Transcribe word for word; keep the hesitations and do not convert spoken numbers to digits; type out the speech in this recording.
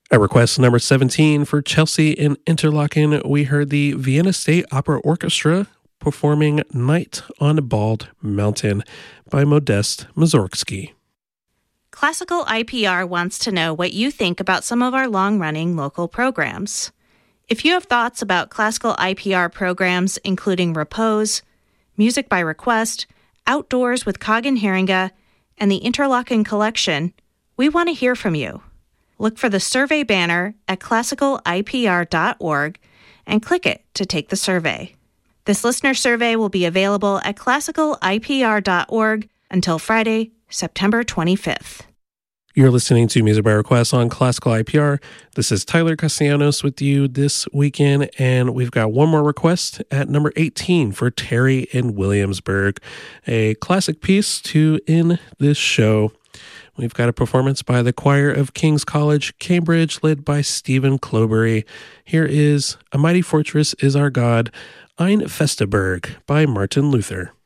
At request number seventeen for Chelsea in Interlaken, we heard the Vienna State Opera Orchestra performing Night on Bald Mountain by Modest Mussorgsky. Classical I P R wants to know what you think about some of our long-running local programs. If you have thoughts about classical I P R programs including Repose, Music by Request, Outdoors with Kagan Haringa, and the Interlaken Collection, we want to hear from you. Look for the survey banner at classical I P R dot org and click it to take the survey. This listener survey will be available at classical I P R dot org until Friday, September twenty-fifth. You're listening to Music by Request on Classical I P R. This is Tyler Castellanos with you this weekend, and we've got one more request at number eighteen for Terry in Williamsburg, a classic piece to end this show. We've got a performance by the Choir of King's College, Cambridge, led by Stephen Clobury. Here is A Mighty Fortress is Our God, Ein Festeberg by Martin Luther.